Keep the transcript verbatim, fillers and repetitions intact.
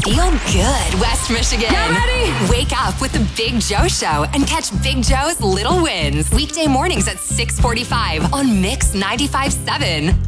Feel good, West Michigan. Get ready. Wake up with the Big Joe Show and catch Big Joe's Little Wins. Weekday mornings at six forty-five on Mix ninety-five point seven.